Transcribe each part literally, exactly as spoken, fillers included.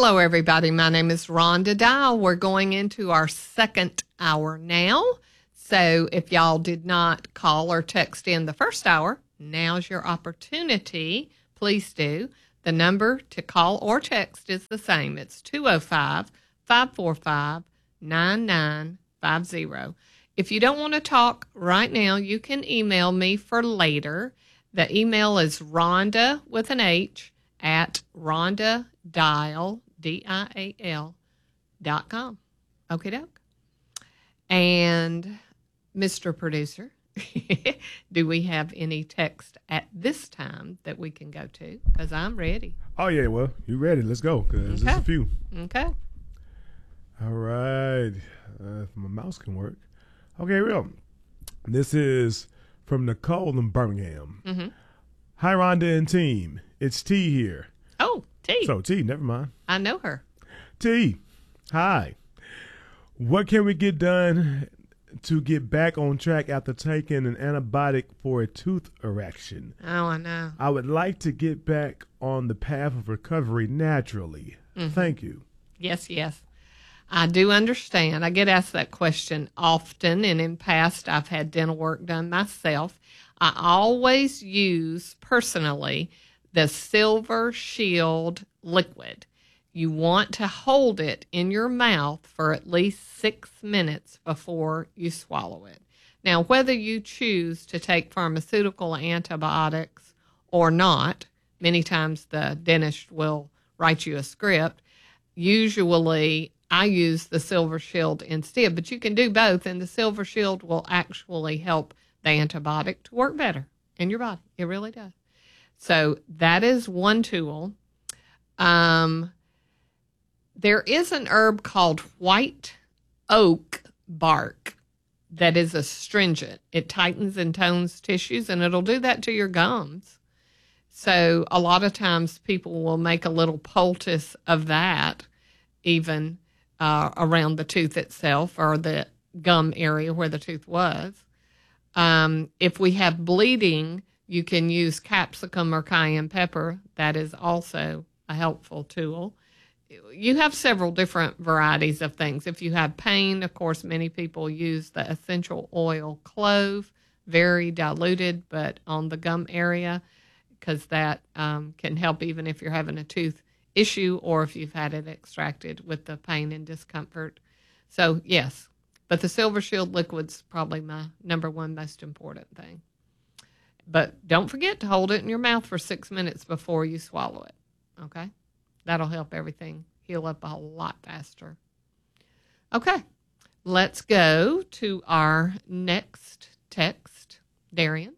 Hello, everybody. My name is Rhonda Dial. We're going into our second hour now. So if y'all did not call or text in the first hour, now's your opportunity. Please do. The number to call or text is the same. It's two oh five, five four five, nine nine five oh. If you don't want to talk right now, you can email me for later. The email is Rhonda with an H at Rhonda Dial, D I A L, dot com. Okie doke. And Mister Producer, do we have any text at this time that we can go to? Because I'm ready. Oh, yeah, well, you ready. Let's go, because Okay. there's a few. Okay. All right. Uh, if my mouse can work. Okay, real. This is from Nicole in Birmingham. Mm-hmm. Hi, Rhonda and team. It's T here. Oh, T. So, T, never mind. I know her. T, hi. What can we get done to get back on track after taking an antibiotic for a tooth erection? Oh, I know. I would like to get back on the path of recovery naturally. Mm-hmm. Thank you. Yes, yes. I do understand. I get asked that question often, and in past I've had dental work done myself. I always use, personally, the Silver Shield liquid. You want to hold it in your mouth for at least six minutes before you swallow it. Now, whether you choose to take pharmaceutical antibiotics or not, many times the dentist will write you a script. Usually, I use the Silver Shield instead, but you can do both, and the Silver Shield will actually help the antibiotic to work better in your body. It really does. So that is one tool. Um, there is an herb called white oak bark that is astringent. It tightens and tones tissues, and it'll do that to your gums. So a lot of times people will make a little poultice of that, even uh, around the tooth itself or the gum area where the tooth was. Um, if we have bleeding, you can use capsicum or cayenne pepper. That is also a helpful tool. You have several different varieties of things. If you have pain, of course, many people use the essential oil clove, very diluted, but on the gum area, because that um, can help even if you're having a tooth issue or if you've had it extracted with the pain and discomfort. So, yes, but the Silver Shield liquid's probably my number one most important thing. But don't forget to hold it in your mouth for six minutes before you swallow it, okay? That'll help everything heal up a lot faster. Okay, let's go to our next text. Darian?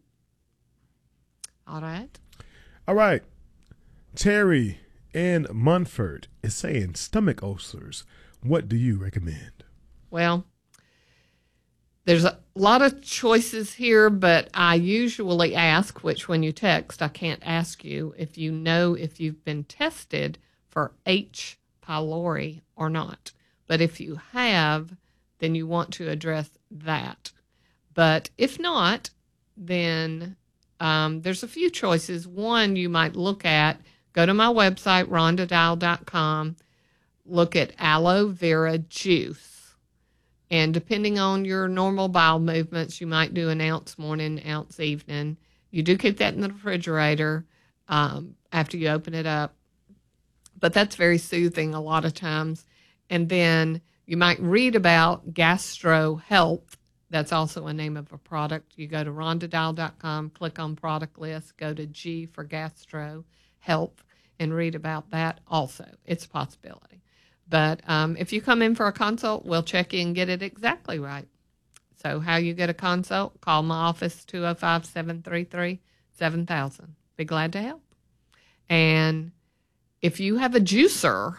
All right. All right. Terry in Munford is saying stomach ulcers. What do you recommend? Well, there's a lot of choices here, but I usually ask, which when you text, I can't ask you if you know if you've been tested for H. pylori or not. But if you have, then you want to address that. But if not, then um, there's a few choices. One you might look at, go to my website, rhonda dial dot com, look at aloe vera juice. And depending on your normal bowel movements, you might do an ounce morning, ounce evening. You do keep that in the refrigerator um, after you open it up. But that's very soothing a lot of times. And then you might read about Gastro Health. That's also a name of a product. You go to rhonda dial dot com, click on product list, go to G for Gastro Health, and read about that also. It's a possibility. But um, if you come in for a consult, we'll check you and get it exactly right. So how you get a consult, call my office, two oh five, seven three three, seven thousand. Be glad to help. And if you have a juicer,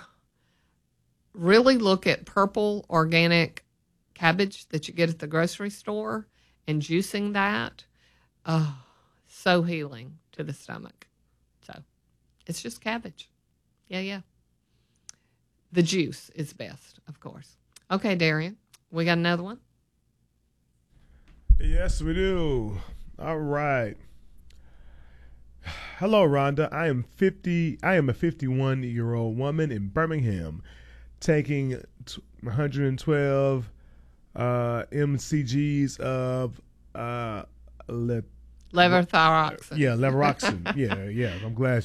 really look at purple organic cabbage that you get at the grocery store and juicing that. Oh, so healing to the stomach. So it's just cabbage. Yeah, yeah. The juice is best, of course. Okay, Darian, we got another one? Yes, we do. All right. Hello, Rhonda. I am fifty. I am a fifty-one-year-old woman in Birmingham, taking one hundred twelve uh, M C Gs of uh, le- levothyroxine. Yeah, levothyroxine. yeah, yeah. I'm glad.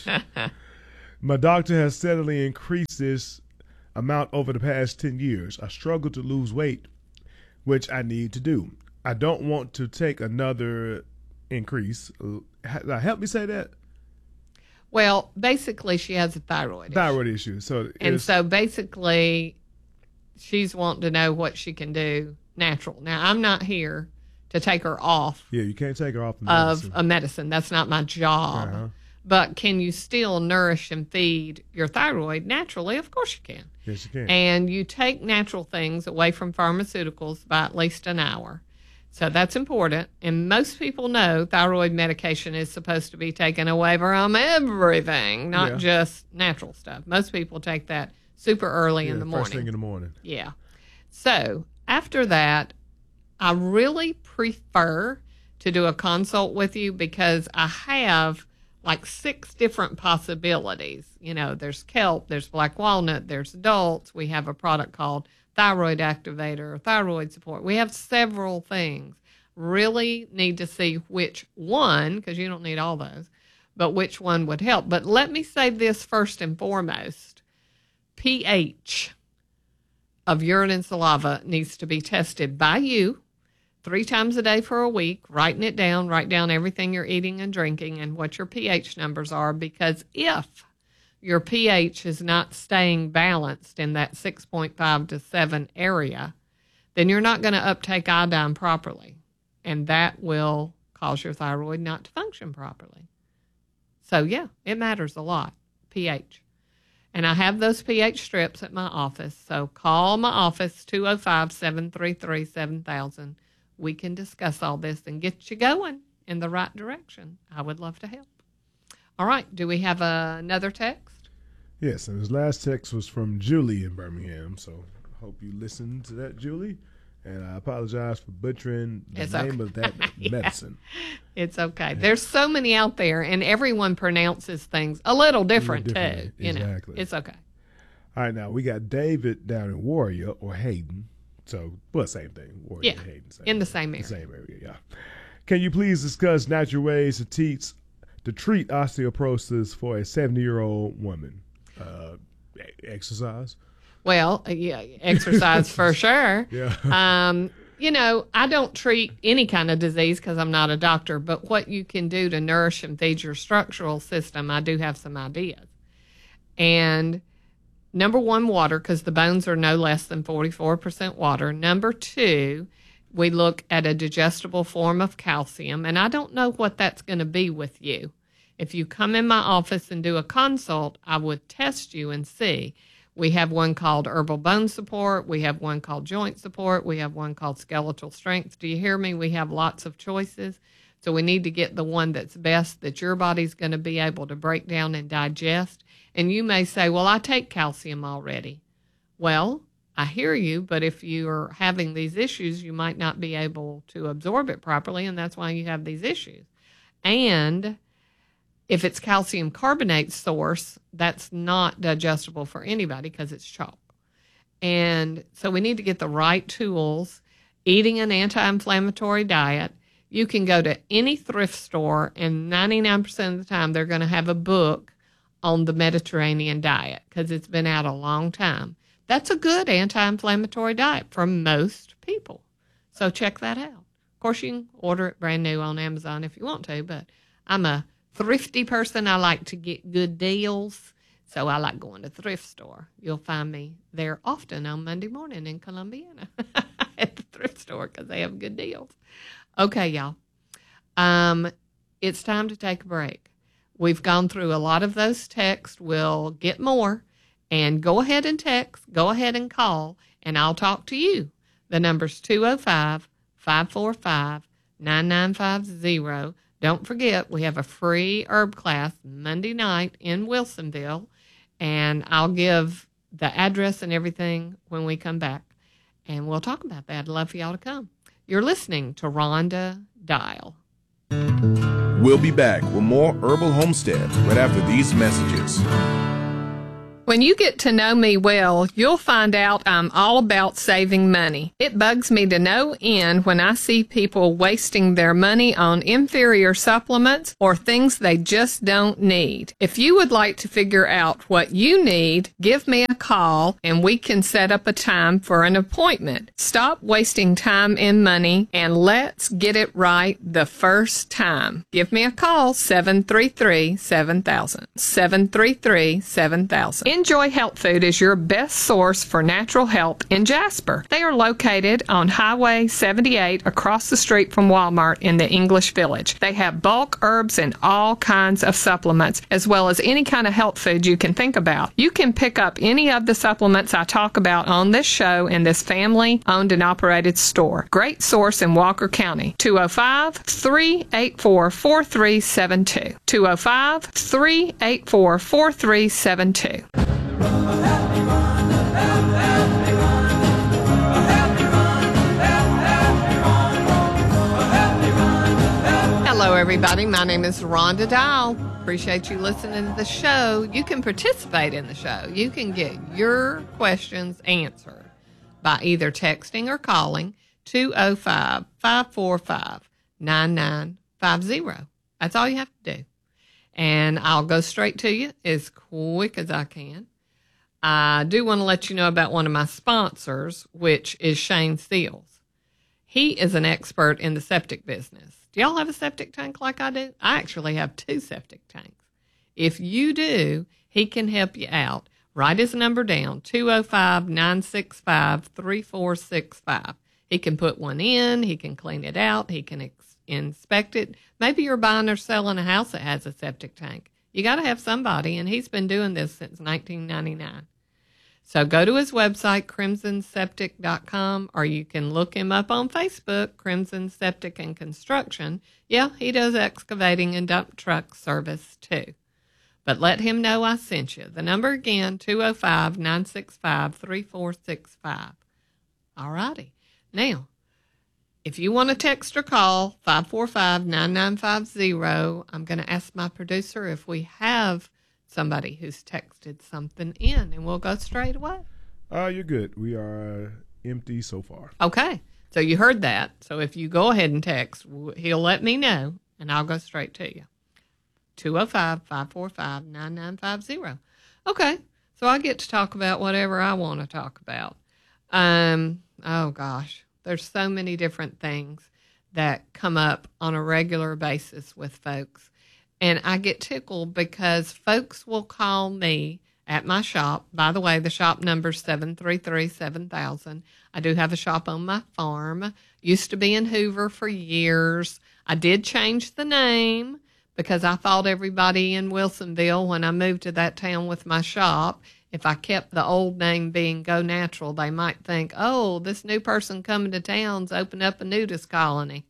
My doctor has steadily increased this amount over the past ten years. I struggle to lose weight, which I need to do. I don't want to take another increase. Help me say that. Well, basically, she has a thyroid thyroid issue. issue. So and so basically, she's wanting to know what she can do natural. Now, I'm not here to take her off. Yeah, you can't take her off the of medicine. a medicine. That's not my job. Uh-huh. But can you still nourish and feed your thyroid naturally? Of course you can. Yes, you can. And you take natural things away from pharmaceuticals by at least an hour. So that's important. And most people know thyroid medication is supposed to be taken away from everything, not Yeah. just natural stuff. Most people take that super early yeah, in the morning. First thing in the morning. Yeah. So after that, I really prefer to do a consult with you because I have like six different possibilities. You know, there's kelp, there's black walnut, there's adults. We have a product called thyroid activator or thyroid support. We have several things. Really need to see which one, because you don't need all those, but which one would help. But let me say this first and foremost. pH of urine and saliva needs to be tested by you three times a day for a week, writing it down, write down everything you're eating and drinking and what your pH numbers are, because if your pH is not staying balanced in that six point five to seven area, then you're not going to uptake iodine properly, and that will cause your thyroid not to function properly. So, yeah, it matters a lot, pH. And I have those pH strips at my office, so call my office, two oh five, seven three three, seven thousand. We can discuss all this and get you going in the right direction. I would love to help. All right. Do we have uh, another text? Yes, and his last text was from Julie in Birmingham. So I hope you listened to that, Julie. And I apologize for butchering the It's name okay. of that Yeah. medicine. It's okay. There's so many out there, and everyone pronounces things a little different, differently. too. You Exactly. know, it's okay. All right, now we got David down in Warrior or Hayden. So, well, same thing. Warrior Yeah, and Hayden. Same in the thing. same area. The same area, yeah. Can you please discuss natural ways to teach to treat osteoporosis for a seventy-year-old woman? Uh, exercise. Well, uh, yeah, exercise for sure. Yeah. Um, you know, I don't treat any kind of disease because I'm not a doctor, but what you can do to nourish and feed your structural system, I do have some ideas. And number one, water, because the bones are no less than forty-four percent water. Number two, we look at a digestible form of calcium, and I don't know what that's going to be with you. If you come in my office and do a consult, I would test you and see. We have one called herbal bone support. We have one called joint support. We have one called skeletal strength. Do you hear me? We have lots of choices. So we need to get the one that's best that your body's going to be able to break down and digest. And you may say, well, I take calcium already. Well, I hear you, but if you are having these issues, you might not be able to absorb it properly, and that's why you have these issues. And if it's calcium carbonate source, that's not digestible for anybody because it's chalk. And so we need to get the right tools. Eating an anti-inflammatory diet. You can go to any thrift store, and ninety-nine percent of the time they're going to have a book on the Mediterranean diet because it's been out a long time. That's a good anti-inflammatory diet for most people. So check that out. Of course, you can order it brand new on Amazon if you want to, but I'm a thrifty person. I like to get good deals, so I like going to the thrift store. You'll find me there often on Monday morning in Columbiana at the thrift store because they have good deals. Okay, y'all. Um, it's time to take a break. We've gone through a lot of those texts. We'll get more. And go ahead and text. Go ahead and call, and I'll talk to you. The number's two oh five, five four five, nine nine five zero. Don't forget, we have a free herb class Monday night in Wilsonville, and I'll give the address and everything when we come back, and we'll talk about that. I'd love for y'all to come. You're listening to Rhonda Dial. We'll be back with more Herbal Homestead right after these messages. When you get to know me well, you'll find out I'm all about saving money. It bugs me to no end when I see people wasting their money on inferior supplements or things they just don't need. If you would like to figure out what you need, give me a call and we can set up a time for an appointment. Stop wasting time and money and let's get it right the first time. Give me a call, seven three three, seven thousand, seven three three, seven thousand. Enjoy Health Food is your best source for natural health in Jasper. They are located on Highway seventy-eight across the street from Walmart in the English Village. They have bulk herbs and all kinds of supplements, as well as any kind of health food you can think about. You can pick up any of the supplements I talk about on this show in this family-owned and operated store. Great source in Walker County. two oh five, three eight four, four three seven two. two oh five, three eight four, four three seven two. Hello, everybody. My name is Rhonda Dial. Appreciate you listening to the show. You can participate in the show. You can get your questions answered by either texting or calling two oh five, five four five, nine nine five oh. That's all you have to do. And I'll go straight to you as quick as I can. I do want to let you know about one of my sponsors, which is Shane Seals. He is an expert in the septic business. Do y'all have a septic tank like I do? I actually have two septic tanks. If you do, he can help you out. Write his number down, two oh five, nine six five, three four six five. He can put one in. He can clean it out. He can ex- inspect it. Maybe you're buying or selling a house that has a septic tank. You got to have somebody, and he's been doing this since nineteen ninety-nine. So go to his website, crimson septic dot com, or you can look him up on Facebook, Crimson Septic and Construction. Yeah, he does excavating and dump truck service too. But let him know I sent you. The number again, two oh five, nine six five, three four six five. All righty. Now, if you want to text or call, five four five, nine nine five oh, I'm going to ask my producer if we have somebody who's texted something in, and we'll go straight away. Uh, you're good. We are uh, empty so far. Okay. So you heard that. So if you go ahead and text, he'll let me know, and I'll go straight to you. two oh five, five four five, nine nine five oh. Okay. So I get to talk about whatever I want to talk about. Um. Oh, gosh. There's so many different things that come up on a regular basis with folks. And I get tickled because folks will call me at my shop. By the way, the shop number's seven three three, seven thousand. I do have a shop on my farm. Used to be in Hoover for years. I did change the name because I thought everybody in Wilsonville, when I moved to that town with my shop, if I kept the old name being Go Natural, they might think, oh, this new person coming to town's opened up a nudist colony.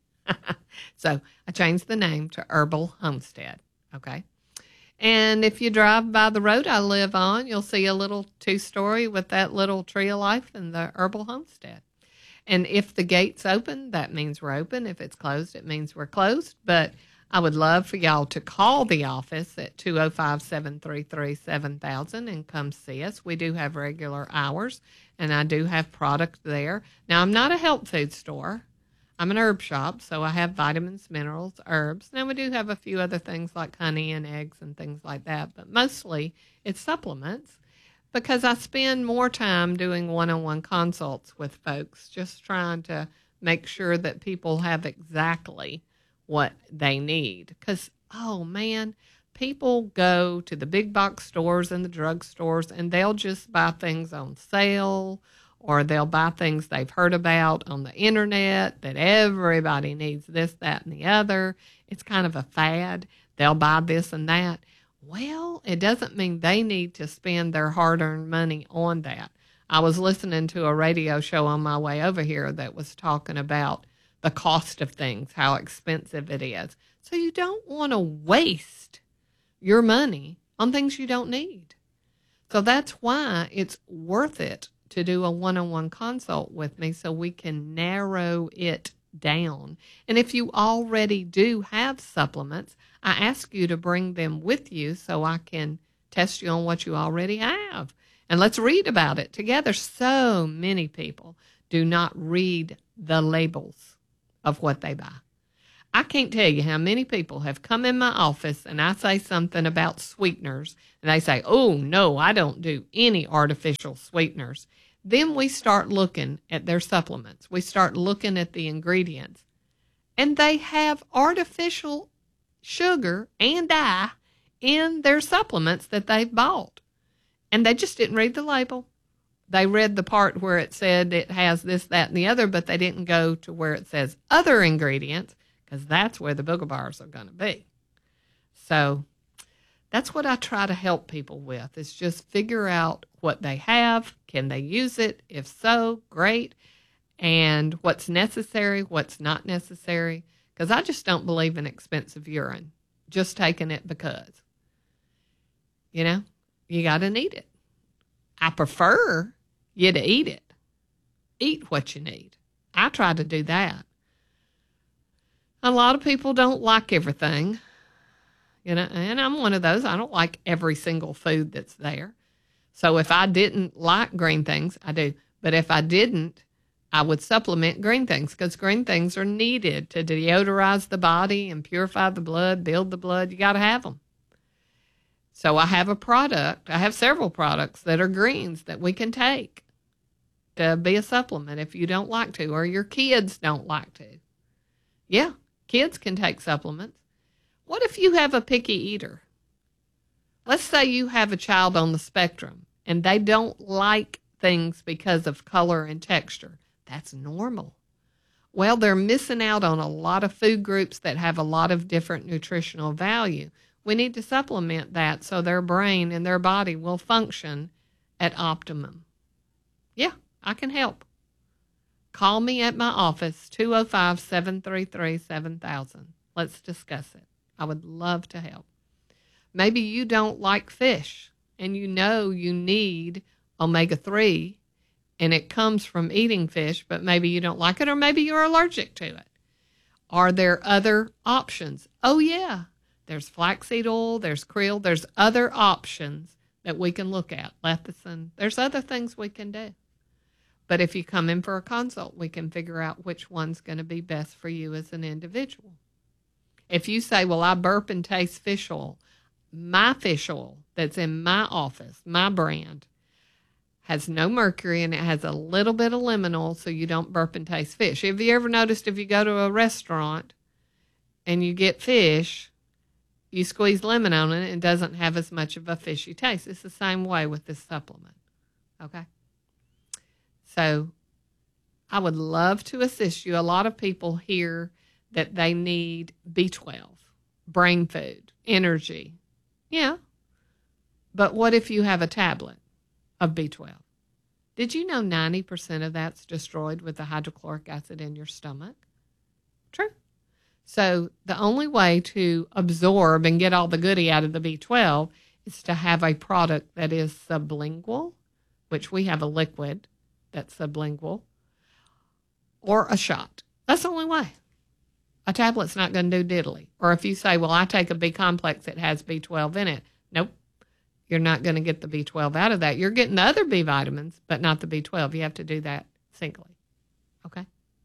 So I changed the name to Herbal Homestead, okay? And if you drive by the road I live on, you'll see a little two-story with that little tree of life and the Herbal Homestead. And if the gate's open, that means we're open. If it's closed, it means we're closed. But I would love for y'all to call the office at two oh five, seven three three, seven thousand and come see us. We do have regular hours, and I do have product there. Now, I'm not a health food store. I'm an herb shop, so I have vitamins, minerals, herbs. Now, we do have a few other things like honey and eggs and things like that, but mostly it's supplements because I spend more time doing one-on-one consults with folks, just trying to make sure that people have exactly what they need. Because, oh, man, people go to the big box stores and the drug stores, and they'll just buy things on sale, or they'll buy things they've heard about on the internet that everybody needs this, that, and the other. It's kind of a fad. They'll buy this and that. Well, it doesn't mean they need to spend their hard-earned money on that. I was listening to a radio show on my way over here that was talking about the cost of things, how expensive it is. So you don't want to waste your money on things you don't need. So that's why it's worth it to do a one-on-one consult with me so we can narrow it down. And if you already do have supplements, I ask you to bring them with you so I can test you on what you already have. And let's read about it together. So many people do not read the labels of what they buy. I can't tell you how many people have come in my office and I say something about sweeteners and they say, oh, no, I don't do any artificial sweeteners. Then we start looking at their supplements. We start looking at the ingredients, and they have artificial sugar and dye in their supplements that they've bought. And they just didn't read the label. They read the part where it said it has this, that, and the other, but they didn't go to where it says other ingredients, because that's where the booger bars are going to be. So that's what I try to help people with, is just figure out what they have. Can they use it? If so, great. And what's necessary, what's not necessary. Because I just don't believe in expensive urine, just taking it because. You know, you got to need it. I prefer you to eat it. Eat what you need. I try to do that. A lot of people don't like everything, you know, and I'm one of those. I don't like every single food that's there. So if I didn't like green things, I do. But if I didn't, I would supplement green things, because green things are needed to deodorize the body and purify the blood, build the blood. You got to have them. So I have a product. I have several products that are greens that we can take to be a supplement if you don't like to, or your kids don't like to. Yeah, kids can take supplements. What if you have a picky eater? Let's say you have a child on the spectrum and they don't like things because of color and texture. That's normal. Well, they're missing out on a lot of food groups that have a lot of different nutritional value. We need to supplement that so their brain and their body will function at optimum. Yeah, I can help. Call me at my office, two oh five, seven three three, seven thousand. Let's discuss it. I would love to help. Maybe you don't like fish and you know you need omega three and it comes from eating fish, but maybe you don't like it, or maybe you're allergic to it. Are there other options? Oh, yeah. There's flaxseed oil, there's krill, there's other options that we can look at. Lecithin, there's other things we can do. But if you come in for a consult, we can figure out which one's going to be best for you as an individual. If you say, well, I burp and taste fish oil, my fish oil that's in my office, my brand, has no mercury and it has a little bit of lemon oil so you don't burp and taste fish. Have you ever noticed if you go to a restaurant and you get fish, you squeeze lemon on it and it doesn't have as much of a fishy taste? It's the same way with this supplement. Okay? So I would love to assist you. A lot of people hear that they need B twelve, brain food, energy. Yeah. But what if you have a tablet of B twelve? Did you know ninety percent of that's destroyed with the hydrochloric acid in your stomach? True. So the only way to absorb and get all the goodie out of the B twelve is to have a product that is sublingual, which we have a liquid that's sublingual, or a shot. That's the only way. A tablet's not going to do diddly. Or if you say, well, I take a B complex that has B twelve in it. Nope. You're not going to get the B twelve out of that. You're getting the other B vitamins, but not the B twelve. You have to do that singly. Okay?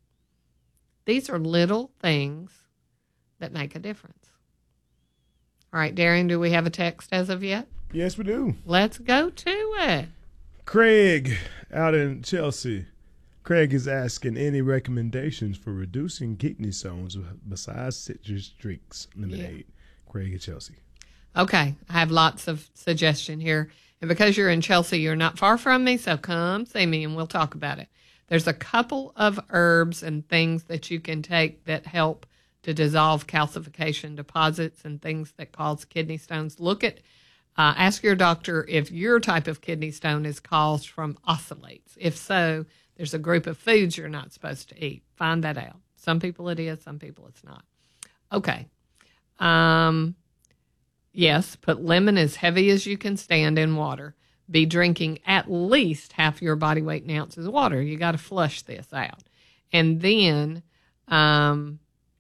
These are little things that make a difference. All right, Darian, do we have a text as of yet? Yes, we do. Let's go to it. Craig out in Chelsea. Craig is asking any recommendations for reducing kidney stones besides citrus drinks lemonade. Yeah. Craig in Chelsea. Okay, I have lots of suggestion here. And because you're in Chelsea, you're not far from me, so come see me and we'll talk about it. There's a couple of herbs and things that you can take that help to dissolve calcification deposits and things that cause kidney stones. Look at, uh, ask your doctor if your type of kidney stone is caused from oxalates. If so, there's a group of foods you're not supposed to eat. Find that out. Some people it is, some people it's not. Okay. Um, yes, put lemon as heavy as you can stand in water. Be drinking at least half your body weight in ounces of water. You got to flush this out. And then Um,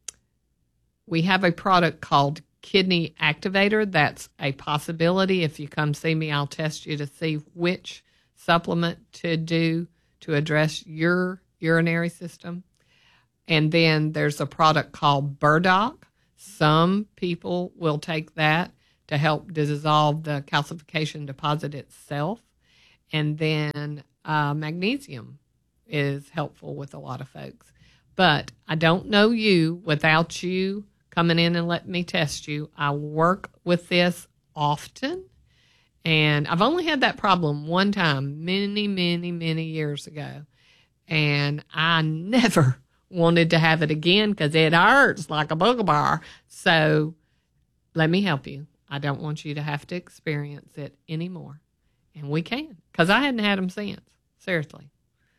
we have a product called Kidney Activator. That's a possibility. If you come see me, I'll test you to see which supplement to do to address your urinary system. And then there's a product called Burdock. Some people will take that to help dissolve the calcification deposit itself. And then uh, magnesium is helpful with a lot of folks. But I don't know you without you coming in and letting me test you. I work with this often, and I've only had that problem one time many, many, many years ago. And I never wanted to have it again because it hurts like a booger. So let me help you. I don't want you to have to experience it anymore. And we can, because I hadn't had them since. Seriously.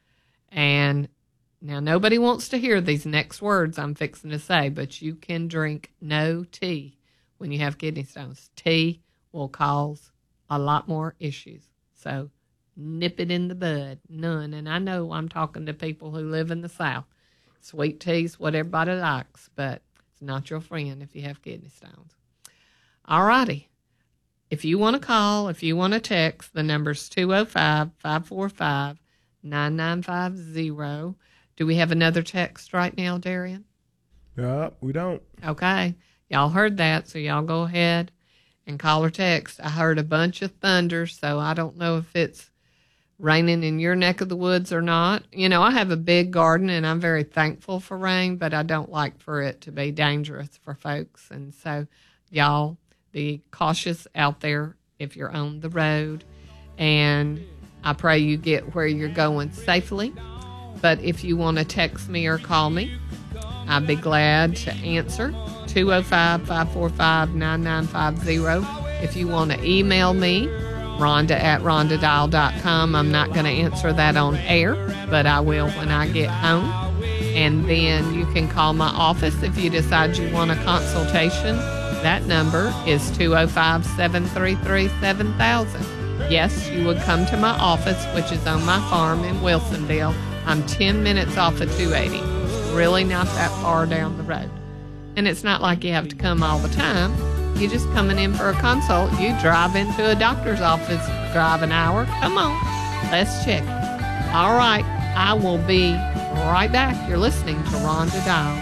And now nobody wants to hear these next words I'm fixing to say, but you can drink no tea when you have kidney stones. Tea will cause a lot more issues. So nip it in the bud. None. And I know I'm talking to people who live in the South. Sweet tea's what everybody likes, but it's not your friend if you have kidney stones. All righty. If you want to call, if you want to text, the number's two oh five, five four five, nine nine five zero. Do we have another text right now, Darian? No, we don't. Okay. Y'all heard that, so y'all go ahead and call or text. I heard a bunch of thunder, so I don't know if it's raining in your neck of the woods or not. You know, I have a big garden, and I'm very thankful for rain, but I don't like for it to be dangerous for folks. And so, y'all, be cautious out there if you're on the road. And I pray you get where you're going safely. But if you want to text me or call me, I'd be glad to answer. two oh five, five four five, nine nine five zero. If you want to email me, Rhonda at rhonda dial dot com. I'm not going to answer that on air, but I will when I get home. And then you can call my office if you decide you want a consultation. That number is two oh five, seven three three, seven thousand. Yes, you would come to my office, which is on my farm in Wilsonville. I'm ten minutes off of two eighty. It's really not that far down the road. And it's not like you have to come all the time. You're just coming in for a consult. You drive into a doctor's office, drive an hour. Come on, let's check it. All right, I will be right back. You're listening to Rhonda Dial.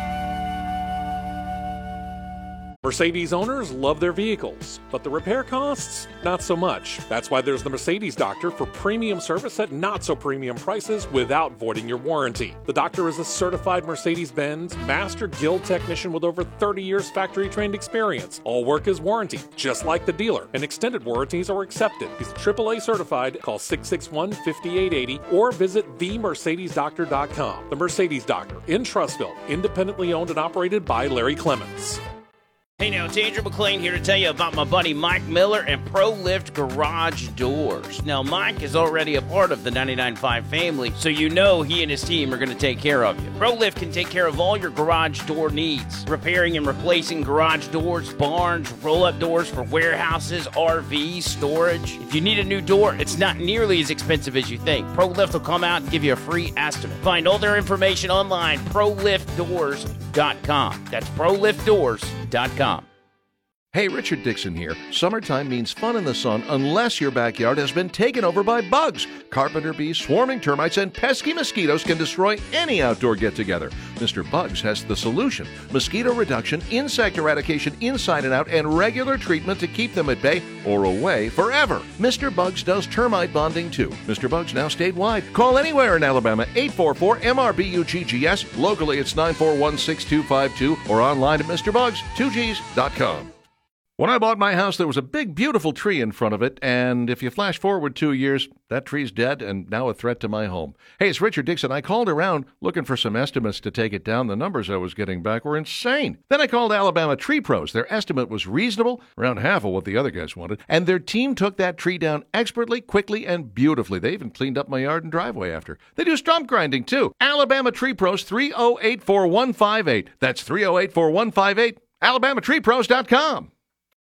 Mercedes owners love their vehicles, but the repair costs, not so much. That's why there's the Mercedes Doctor for premium service at not so premium prices without voiding your warranty. The Doctor is a certified Mercedes-Benz Master Guild technician with over thirty years factory trained experience. All work is warranty, just like the dealer, and extended warranties are accepted. He's triple A certified. Call six six one, five eight eight zero or visit the mercedes doctor dot com. The Mercedes Doctor in Trussville, independently owned and operated by Larry Clements. Hey now, it's Andrew McLean here to tell you about my buddy Mike Miller and ProLift Garage Doors. Now, Mike is already a part of the ninety-nine point five family, so you know he and his team are going to take care of you. ProLift can take care of all your garage door needs, repairing and replacing garage doors, barns, roll-up doors for warehouses, R Vs, storage. If you need a new door, it's not nearly as expensive as you think. ProLift will come out and give you a free estimate. Find all their information online, pro lift doors dot com. That's pro lift doors dot com. Hey, Richard Dixon here. Summertime means fun in the sun unless your backyard has been taken over by bugs. Carpenter bees, swarming termites, and pesky mosquitoes can destroy any outdoor get-together. Mister Bugs has the solution. Mosquito reduction, insect eradication inside and out, and regular treatment to keep them at bay or away forever. Mister Bugs does termite bonding too. Mister Bugs now statewide. Call anywhere in Alabama, eight four four M R B U G G S. Locally, it's nine four one, six two five two or online at Mister Bugs two Gs dot com. When I bought my house, there was a big, beautiful tree in front of it, and if you flash forward two years, that tree's dead and now a threat to my home. Hey, it's Richard Dixon. I called around looking for some estimates to take it down. The numbers I was getting back were insane. Then I called Alabama Tree Pros. Their estimate was reasonable, around half of what the other guys wanted, and their team took that tree down expertly, quickly, and beautifully. They even cleaned up my yard and driveway after. They do stump grinding, too. Alabama Tree Pros, three oh eight, four one five eight. That's three oh eight, four one five eight. Alabama Tree Pros dot com.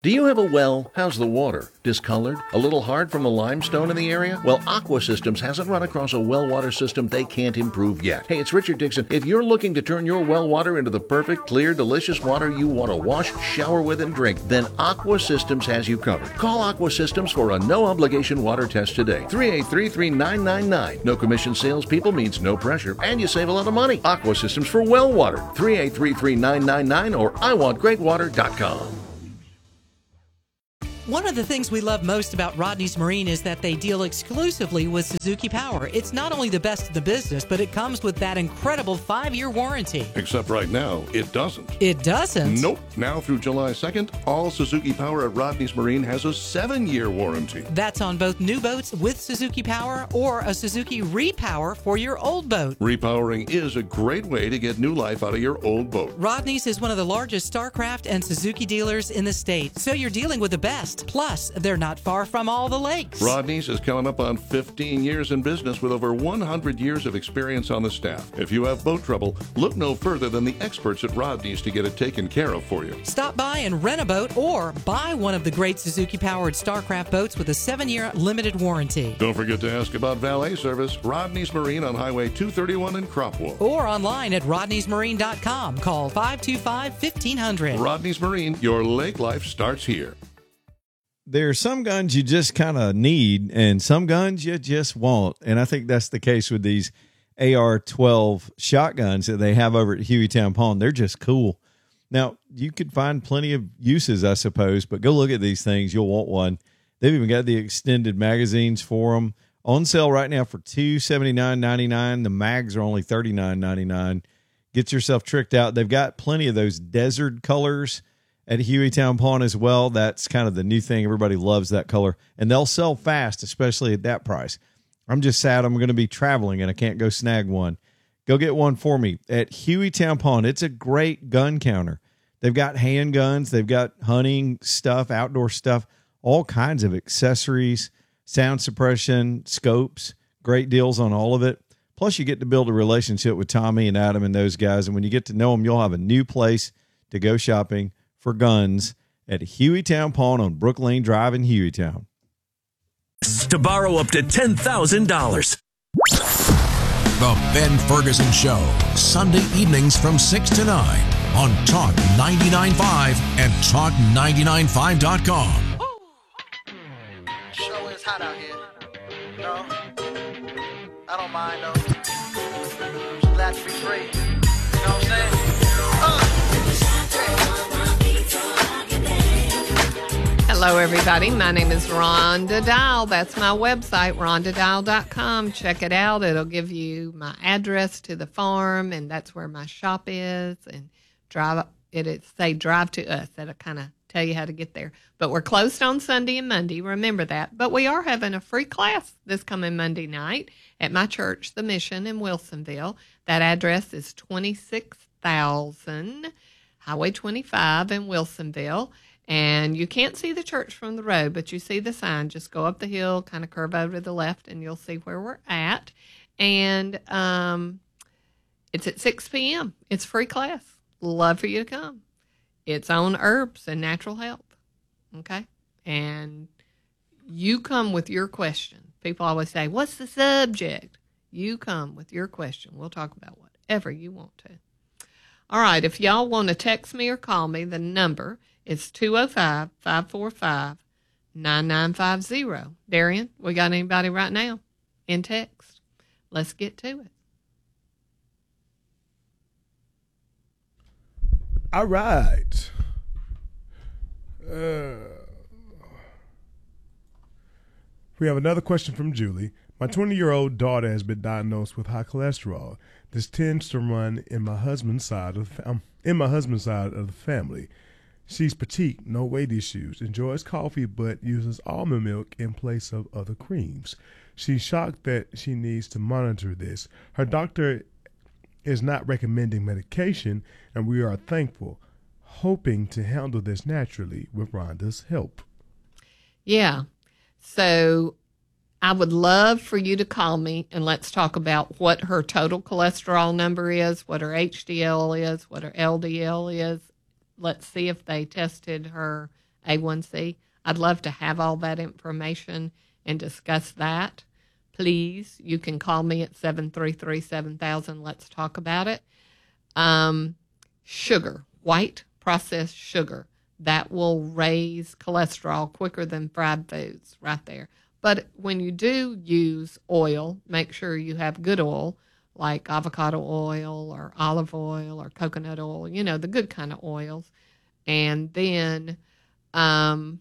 Do you have a well? How's the water? Discolored? A little hard from the limestone in the area? Well, Aqua Systems hasn't run across a well water system they can't improve yet. Hey, it's Richard Dixon. If you're looking to turn your well water into the perfect, clear, delicious water you want to wash, shower with, and drink, then Aqua Systems has you covered. Call Aqua Systems for a no-obligation water test today. three eight three, three nine nine nine. No commission salespeople means no pressure, and you save a lot of money. Aqua Systems for well water. three eight three, three nine nine nine or I want great water dot com. One of the things we love most about Rodney's Marine is that they deal exclusively with Suzuki Power. It's not only the best in the business, but it comes with that incredible five-year warranty. Except right now, it doesn't. It doesn't? Nope. Now through July second, all Suzuki Power at Rodney's Marine has a seven-year warranty. That's on both new boats with Suzuki Power or a Suzuki Repower for your old boat. Repowering is a great way to get new life out of your old boat. Rodney's is one of the largest StarCraft and Suzuki dealers in the state, so you're dealing with the best. Plus, they're not far from all the lakes. Rodney's is coming up on fifteen years in business with over one hundred years of experience on the staff. If you have boat trouble, look no further than the experts at Rodney's to get it taken care of for you. Stop by and rent a boat or buy one of the great Suzuki-powered StarCraft boats with a seven-year limited warranty. Don't forget to ask about valet service. Rodney's Marine on Highway two thirty-one in Cropwell. Or online at rodneys marine dot com. Call five two five, fifteen hundred. Rodney's Marine, your lake life starts here. There are some guns you just kind of need and some guns you just want. And I think that's the case with these A R twelve shotguns that they have over at Hueytown Pawn. They're just cool. Now, you could find plenty of uses, I suppose, but go look at these things. You'll want one. They've even got the extended magazines for them. On sale right now for two hundred seventy-nine ninety-nine. The mags are only thirty-nine ninety-nine. Get yourself tricked out. They've got plenty of those desert colors at Hueytown Pawn as well. That's kind of the new thing. Everybody loves that color. And they'll sell fast, especially at that price. I'm just sad I'm going to be traveling and I can't go snag one. Go get one for me at Hueytown Pawn. It's a great gun counter. They've got handguns. They've got hunting stuff, outdoor stuff, all kinds of accessories, sound suppression, scopes, great deals on all of it. Plus, you get to build a relationship with Tommy and Adam and those guys. And when you get to know them, you'll have a new place to go shopping for guns at Hueytown Pawn on Brook Lane Drive in Hueytown. To borrow up to ten thousand dollars. The Ben Ferguson Show, Sunday evenings from six to nine on Talk ninety-nine point five and talk ninety-nine five dot com. Show is hot out here. No, I don't mind though. I'm glad to be free. You know what I'm saying? Uh. Hello, everybody. My name is Rhonda Dial. That's my website, rhonda dial dot com. Check it out. It'll give you my address to the farm, and that's where my shop is. And drive it. It say drive to us. That'll kind of tell you how to get there. But we're closed on Sunday and Monday. Remember that. But we are having a free class this coming Monday night at my church, The Mission in Wilsonville. That address is twenty-six thousand Highway twenty-five in Wilsonville. And you can't see the church from the road, but you see the sign. Just go up the hill, kind of curve over to the left, and you'll see where we're at. And um, it's at six p.m. It's free class. Love for you to come. It's on herbs and natural health, okay? And you come with your question. People always say, what's the subject? You come with your question. We'll talk about whatever you want to. All right, if y'all want to text me or call me, the number is two oh five, five four five, nine nine five zero. Darian, we got anybody right now in text? Let's get to it. All right. Uh, we have another question from Julie. My twenty-year-old daughter has been diagnosed with high cholesterol. This tends to run in my husband's side of the, um, in my husband's side of the family. She's petite, no weight issues, enjoys coffee, but uses almond milk in place of other creams. She's shocked that she needs to monitor this. Her doctor is not recommending medication, and we are thankful, hoping to handle this naturally with Rhonda's help. Yeah. So I would love for you to call me and let's talk about what her total cholesterol number is, what her H D L is, what her L D L is. Let's see if they tested her A one C. I'd love to have all that information and discuss that. Please, you can call me at seven three three, seven thousand. Let's talk about it. Um, sugar, white processed sugar, that will raise cholesterol quicker than fried foods right there. But when you do use oil, make sure you have good oil, like avocado oil or olive oil or coconut oil, you know, the good kind of oils. And then um,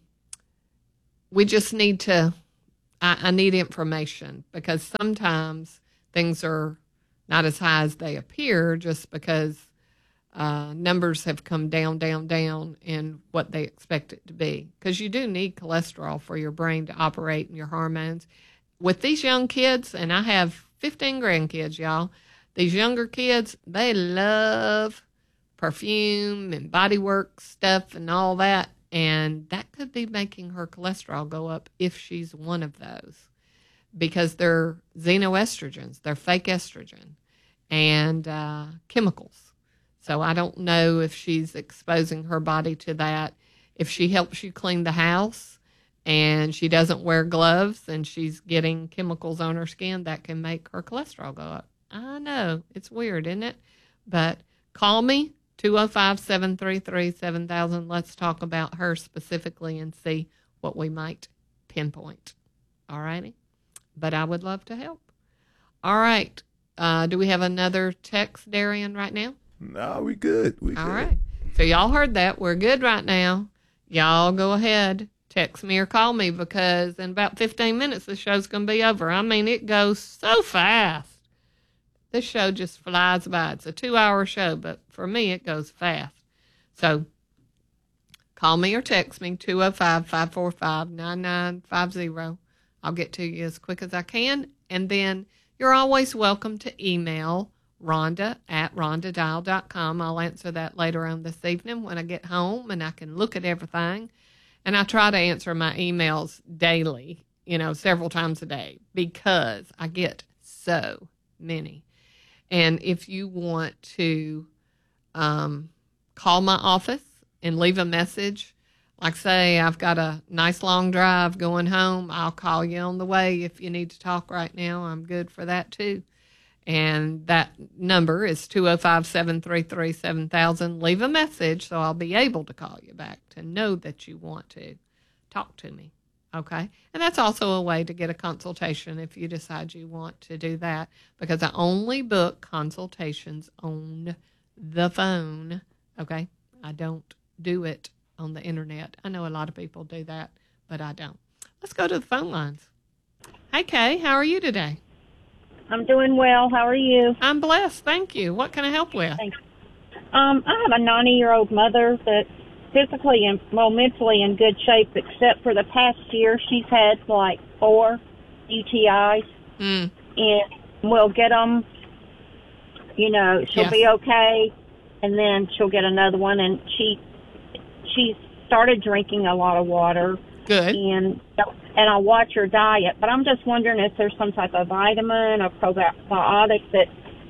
we just need to, I, I need information, because sometimes things are not as high as they appear just because uh, numbers have come down, down, down in what they expect it to be. Because you do need cholesterol for your brain to operate and your hormones. With these young kids, and I have fifteen grandkids, y'all, these younger kids, they love perfume and body work stuff and all that. And that could be making her cholesterol go up if she's one of those, because they're xenoestrogens, they're fake estrogen and uh, chemicals. So I don't know if she's exposing her body to that. If she helps you clean the house and she doesn't wear gloves and she's getting chemicals on her skin, that can make her cholesterol go up. I know, it's weird, isn't it? But call me, two oh five, seven three three, seven thousand. Let's talk about her specifically and see what we might pinpoint. All righty? But I would love to help. All right. Uh, do we have another text, Darian, right now? No, we good. We All good. right. So y'all heard that. We're good right now. Y'all go ahead. Text me or call me, because in about fifteen minutes, the show's going to be over. I mean, it goes so fast. This show just flies by. It's a two-hour show, but for me, it goes fast. So call me or text me, two oh five, five four five, nine nine five oh. I'll get to you as quick as I can. And then you're always welcome to email Rhonda at rhonda dial dot com. I'll answer that later on this evening when I get home and I can look at everything. And I try to answer my emails daily, you know, several times a day, because I get so many. And if you want to um, call my office and leave a message, like say I've got a nice long drive going home, I'll call you on the way. If you need to talk right now, I'm good for that too. And that number is two oh five, seven three three, seven thousand. Leave a message so I'll be able to call you back to know that you want to talk to me. Okay? And that's also a way to get a consultation if you decide you want to do that, because I only book consultations on the phone. Okay? I don't do it on the internet. I know a lot of people do that, but I don't. Let's go to the phone lines. Hey, Kay, how are you today? I'm doing well. How are you? I'm blessed. Thank you. What can I help with? Thanks. Um, I have a ninety-year-old mother that's physically and, well, mentally in good shape, except for the past year she's had like four U T Is. Mm. And we'll get them, you know, she'll yes. be okay, and then she'll get another one. And she she started drinking a lot of water. Good. And and I watch her diet, but I'm just wondering if there's some type of vitamin or probiotic that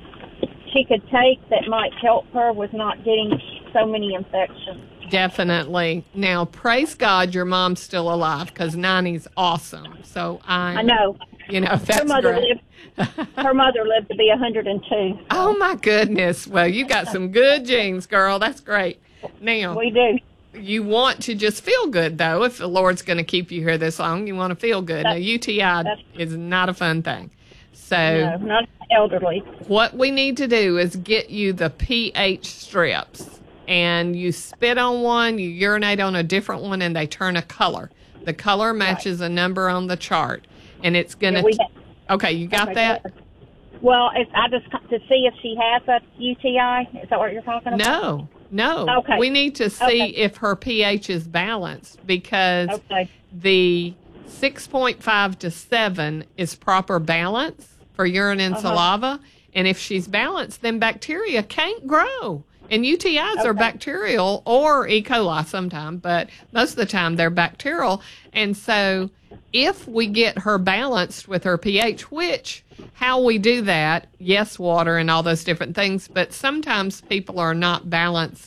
she could take that might help her with not getting so many infections. Definitely. Now, praise God, your mom's still alive, because ninety's awesome. So I, I know. You know, that's her mother great. lived. Her mother lived to be one hundred two. So. Oh my goodness! Well, you got some good genes, girl. That's great. Now we do. You want to just feel good, though. If the Lord's going to keep you here this long, you want to feel good. Now, U T I is not a fun thing. So, no, not elderly. What we need to do is get you the pH strips. And you spit on one, you urinate on a different one, and they turn a color. The color matches right. a number on the chart. And it's going to... Yeah, okay, you got okay, that? Good. Well, if I just to see if she has a U T I. Is that what you're talking about? No. No, okay. We need to see okay. if her pH is balanced, because okay. the six point five to seven is proper balance for urine and uh-huh. saliva. And if she's balanced, then bacteria can't grow. And U T Is okay. are bacterial, or E. coli sometimes, but most of the time they're bacterial. And so if we get her balanced with her pH, which how we do that, yes, water and all those different things, but sometimes people are not balanced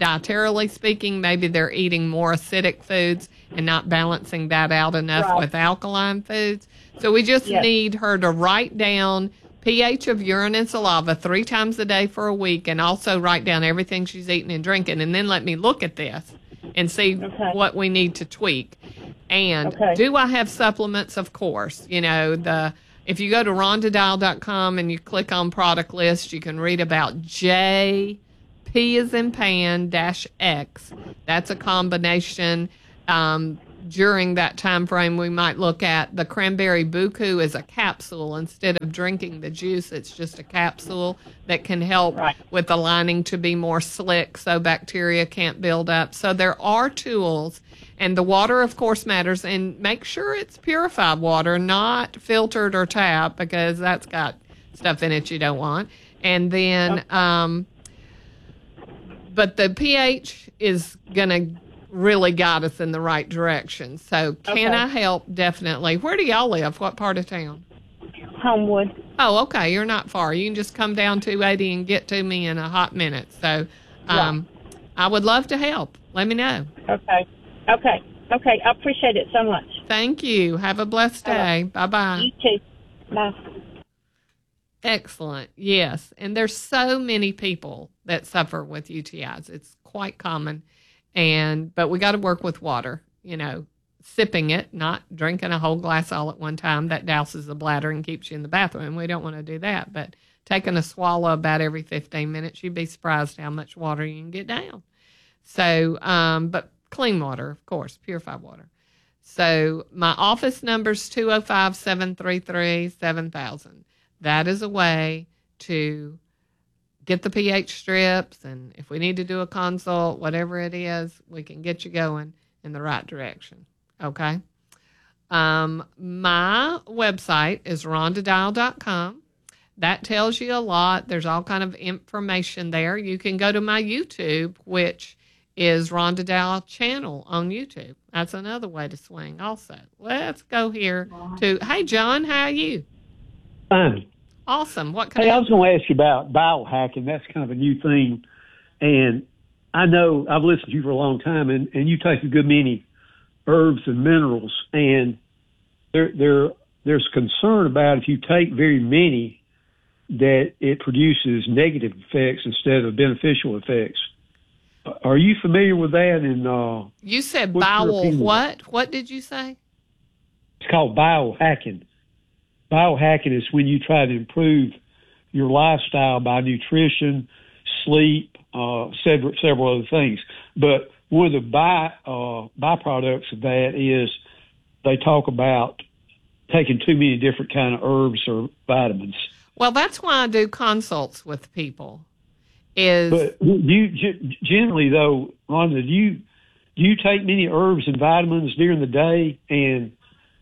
dietarily speaking, maybe they're eating more acidic foods and not balancing that out enough Right. with alkaline foods. So we just Yes. need her to write down pH of urine and saliva three times a day for a week, and also write down everything she's eating and drinking, and then let me look at this and see Okay. what we need to tweak. And Okay. do I have supplements? Of course. You know, the if you go to rhonda dial dot com and you click on product list, you can read about J, P as in pan, dash X. That's a combination. Um, during that time frame, we might look at the cranberry buku as a capsule. Instead of drinking the juice, it's just a capsule that can help Right. with the lining to be more slick so bacteria can't build up. So there are tools, and the water, of course, matters. And make sure it's purified water, not filtered or tap, because that's got stuff in it you don't want. And then, um, but the pH is going to really guide us in the right direction. So can Okay. I help? Definitely. Where do y'all live? What part of town? Homewood. Oh, okay. You're not far. You can just come down two eighty and get to me in a hot minute. So um, I would love to help. Let me know. Okay. Okay. Okay. I appreciate it so much. Thank you. Have a blessed day. Bye-bye. You too. Bye. Excellent. Yes. And there's so many people that suffer with U T Is. It's quite common. And but we got to work with water, you know, sipping it, not drinking a whole glass all at one time. That douses the bladder and keeps you in the bathroom. We don't want to do that. But taking a swallow about every fifteen minutes, you'd be surprised how much water you can get down. So, um, but clean water, of course, purified water. So my office number's two oh five, seven three three, seven thousand. That is a way to get the pH strips, and if we need to do a consult, whatever it is, we can get you going in the right direction. Okay? Um, my website is rhonda dial dot com. That tells you a lot. There's all kind of information there. You can go to my YouTube, which is Rhonda Dial channel on YouTube. That's another way to swing also. Let's go here to, hey, John, how are you? Fine. Awesome. What can Hey, I I was going to ask you about biohacking. That's kind of a new thing. And I know I've listened to you for a long time, and, and you take a good many herbs and minerals. And there, there, there's concern about if you take very many, that it produces negative effects instead of beneficial effects. Are you familiar with that? And uh, You said what's your bowel opinion? what? What did you say? It's called biohacking. Biohacking is when you try to improve your lifestyle by nutrition, sleep, uh, several, several other things. But one of the by, uh, byproducts of that is they talk about taking too many different kind of herbs or vitamins. Well, that's why I do consults with people. Is But you g- generally, though, Rhonda, do you do you take many herbs and vitamins during the day, and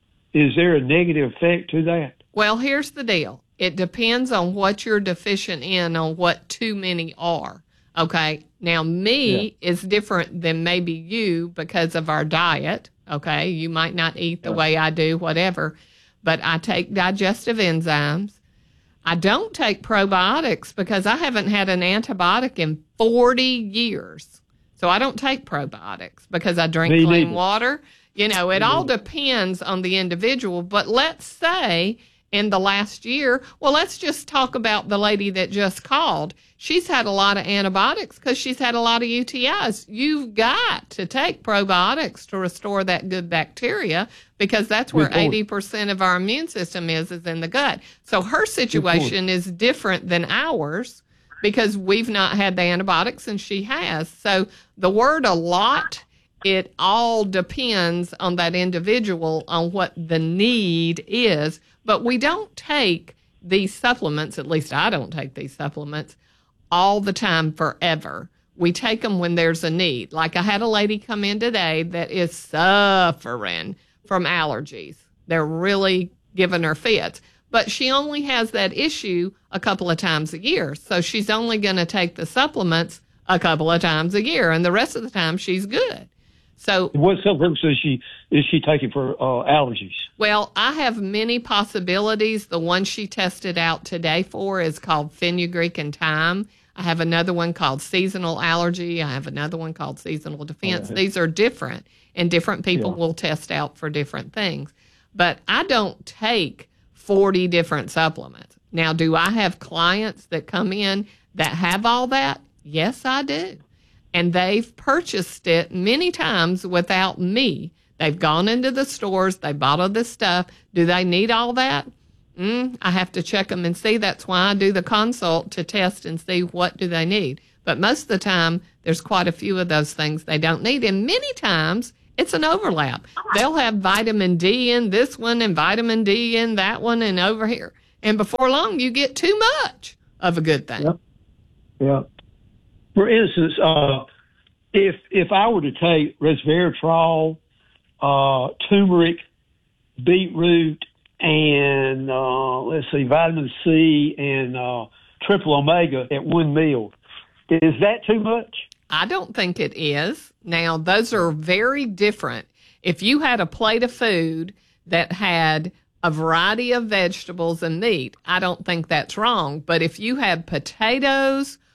is there a negative effect to that? Well, here's the deal. It depends on what you're deficient in, on what too many are. Okay. Now, me Yeah. is different than maybe you because of our diet. Okay. You might not eat the Yeah. way I do, whatever, but I take digestive enzymes. I don't take probiotics because I haven't had an antibiotic in forty years. So I don't take probiotics because I drink Me clean neither. water. You know, it all depends on the individual. But let's say in the last year, well, let's just talk about the lady that just called. She's had a lot of antibiotics because she's had a lot of U T Is. You've got to take probiotics to restore that good bacteria because that's where Good point. eighty percent of our immune system is, is in the gut. So her situation is different than ours because we've not had the antibiotics and she has. So the word a lot, it all depends on that individual on what the need is. But we don't take these supplements, at least I don't take these supplements, all the time forever. We take them when there's a need. Like I had a lady come in today that is suffering from allergies. They're really giving her fits. But she only has that issue a couple of times a year. So she's only going to take the supplements a couple of times a year. And the rest of the time, she's good. So What supplements is she is she taking for uh, allergies? Well, I have many possibilities. The one she tested out today for is called fenugreek and thyme. I have another one called seasonal allergy. I have another one called seasonal defense. Okay. These are different, and different people Yeah. will test out for different things. But I don't take forty different supplements. Now, do I have clients that come in that have all that? Yes, I do. And they've purchased it many times without me. They've gone into the stores, they bought all this stuff. Do they need all that? Mm, I have to check them and see. That's why I do the consult to test and see what do they need. But most of the time, there's quite a few of those things they don't need. And many times, it's an overlap. They'll have vitamin D in this one and vitamin D in that one and over here. And before long, you get too much of a good thing. Yep. Yeah. For instance, uh, if if I were to take resveratrol, uh, turmeric, beetroot, and uh, let's see, vitamin C and uh, triple omega at one meal, is that too much? I don't think it is. Now, those are very different. If you had a plate of food that had a variety of vegetables and meat, I don't think that's wrong. But if you had potatoes